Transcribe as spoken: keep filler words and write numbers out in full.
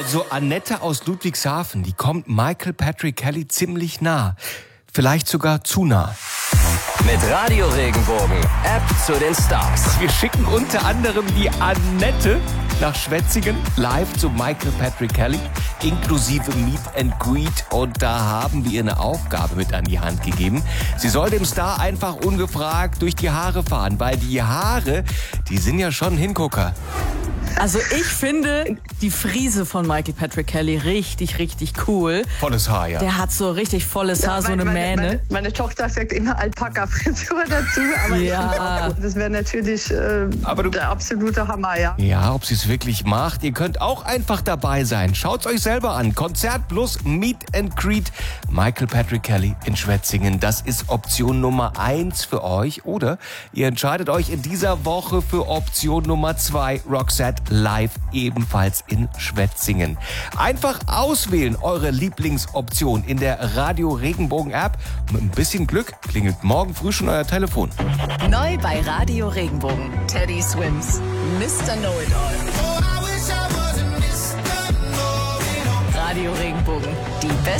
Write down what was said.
Also Annette aus Ludwigshafen, die kommt Michael Patrick Kelly ziemlich nah. Vielleicht sogar zu nah. Mit Radio Regenbogen, App zu den Stars. Wir schicken unter anderem die Annette nach Schwetzingen, live zu Michael Patrick Kelly, inklusive Meet and Greet. Und da haben wir ihr eine Aufgabe mit an die Hand gegeben. Sie soll dem Star einfach ungefragt durch die Haare fahren, weil die Haare, die sind ja schon ein Hingucker. Also ich finde die Frise von Michael Patrick Kelly richtig, richtig cool. Volles Haar, ja. Der hat so richtig volles Haar, Ja, so eine meine, Mähne. Meine, meine Tochter sagt immer Alpaka-Frisur dazu, aber Ja. ich finde auch, das wäre natürlich äh, Aber du- der absolute Hammer, ja. Ja, ob sie es wirklich macht. Ihr könnt auch einfach dabei sein. Schaut's euch selber an. Konzert plus Meet and Greet. Michael Patrick Kelly in Schwetzingen. Das ist Option Nummer eins für euch. Oder ihr entscheidet euch in dieser Woche für Option Nummer zwei. Roxette live ebenfalls in Schwetzingen. Einfach auswählen eure Lieblingsoption in der Radio Regenbogen App. Mit ein bisschen Glück klingelt morgen früh schon euer Telefon. Neu bei Radio Regenbogen. Teddy Swims. Mister Know-It-All. Radio Regenbogen. Die beste